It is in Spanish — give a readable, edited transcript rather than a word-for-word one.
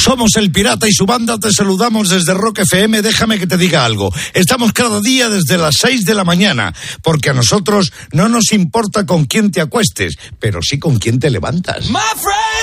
Somos El Pirata y su banda, te saludamos desde Rock FM. Déjame que te diga algo. Estamos cada día desde las 6 de la mañana, porque a nosotros no nos importa con quién te acuestes, pero sí con quién te levantas.